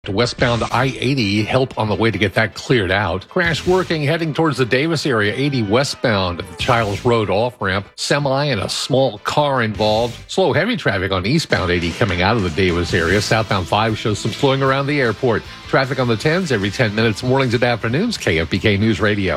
Westbound I-80, help on the way to get that cleared out. Crash working, heading towards the Davis area, 80 westbound at the Childs Road off-ramp. Semi and a small car involved. Slow heavy traffic on eastbound 80 coming out of the Davis area. Southbound 5 shows some slowing around the airport. Traffic on the 10s every 10 minutes, mornings and afternoons. KFBK News Radio.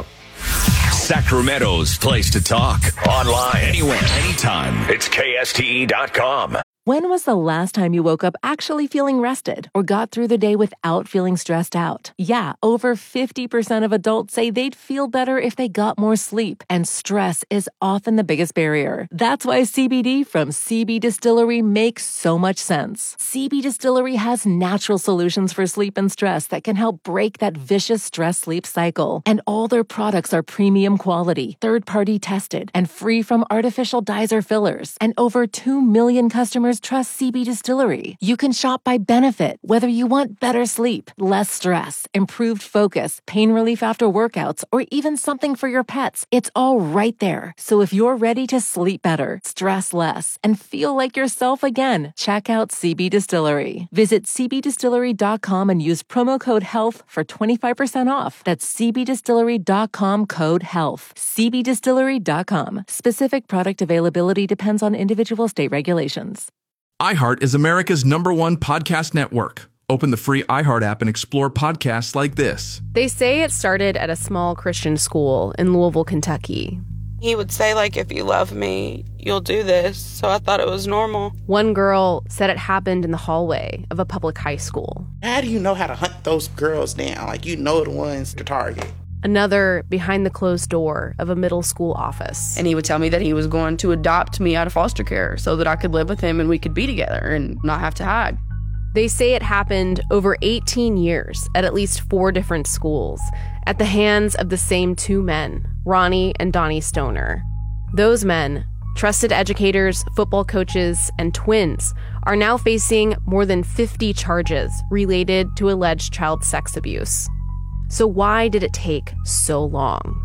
Sacramento's place to talk. Online, anywhere, anytime. It's KSTE.com. When was the last time you woke up actually feeling rested or got through the day without feeling stressed out? Yeah, over 50% of adults say they'd feel better if they got more sleep, and stress is often the biggest barrier. That's why CBD from CB Distillery makes so much sense. CB Distillery has natural solutions for sleep and stress that can help break that vicious stress-sleep cycle. And all their products are premium quality, third-party tested, and free from artificial dyes or fillers. And over 2 million customers trust CB Distillery. You can shop by benefit, whether you want better sleep, less stress, improved focus, pain relief after workouts, or even something for your pets. It's all right there. So if you're ready to sleep better, stress less, and feel like yourself again, check out CB Distillery. Visit cbdistillery.com and use promo code HEALTH for 25% off. That's cbdistillery.com, code HEALTH. cbdistillery.com. Specific product availability depends on individual state regulations. iHeart is America's #1 podcast network. Open the free iHeart app and explore podcasts like this. They say it started at a small Christian school in Louisville, Kentucky. He would say, like, if you love me, you'll do this. So I thought it was normal. One girl said it happened in the hallway of a public high school. How do you know how to hunt those girls down? Like, you know the ones to target. Another behind the closed door of a middle school office. And he would tell me that he was going to adopt me out of foster care so that I could live with him and we could be together and not have to hide. They say it happened over 18 years at least 4 different schools at the hands of the same 2 men, Ronnie and Donnie Stoner. Those men, trusted educators, football coaches, and twins, are now facing more than 50 charges related to alleged child sex abuse. So why did it take so long?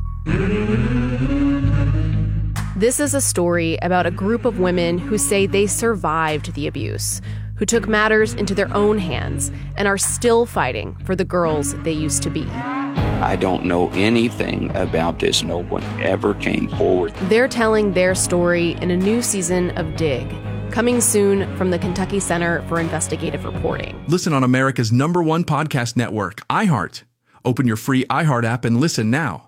This is a story about a group of women who say they survived the abuse, who took matters into their own hands and are still fighting for the girls they used to be. I don't know anything about this. No one ever came forward. They're telling their story in a new season of Dig, coming soon from the Kentucky Center for Investigative Reporting. Listen on America's #1 podcast network, iHeart. Open your free iHeart app and listen now.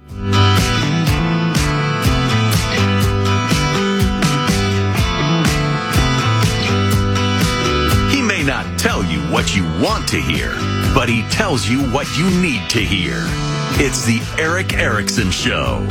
He may not tell you what you want to hear, but he tells you what you need to hear. It's the Erick Erickson Show.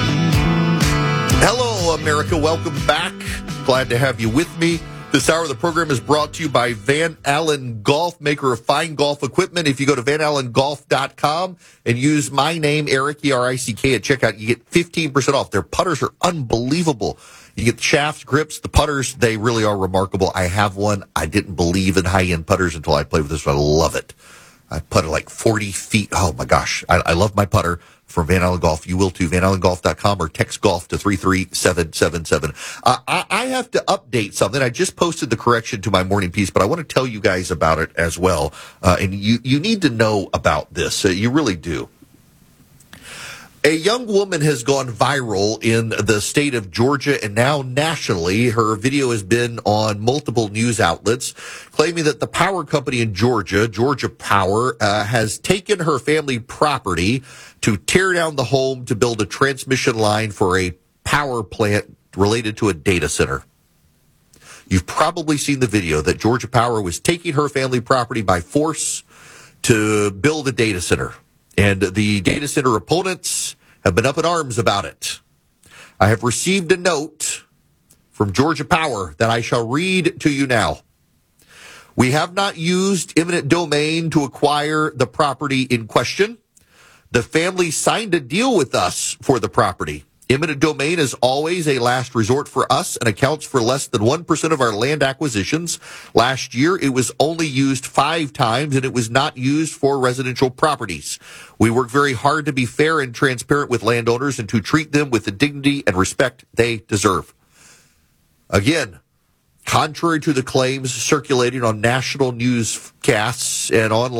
Hello, America. Welcome back. Glad to have you with me. This hour of the program is brought to you by Van Allen Golf, maker of fine golf equipment. If you go to vanallengolf.com and use my name, Eric, E-R-I-C-K, at checkout, you get 15% off. Their putters are unbelievable. You get the shafts, grips, the putters. They really are remarkable. I have one. I didn't believe in high-end putters until I played with this one. I love it. I putted like 40 feet. Oh, my gosh. I love my putter from Van Allen Golf. You will too. vanallengolf.com or text golf to 33777. I have to update something. I just posted the correction to my morning piece, but I want to tell you guys about it as well. And you need to know about this. You really do. A young woman has gone viral in the state of Georgia and now nationally. Her video has been on multiple news outlets claiming that the power company in Georgia, Georgia Power, has taken her family property to tear down the home to build a transmission line for a power plant related to a data center. You've probably seen the video that Georgia Power was taking her family property by force to build a data center. And the data center opponents have been up in arms about it. I have received a note from Georgia Power that I shall read to you now. We have not used eminent domain to acquire the property in question. The family signed a deal with us for the property. Eminent domain is always a last resort for us and accounts for less than 1% of our land acquisitions. Last year, it was only used 5 times, and it was not used for residential properties. We work very hard to be fair and transparent with landowners and to treat them with the dignity and respect they deserve. Again, Contrary to the claims circulating on national newscasts and online,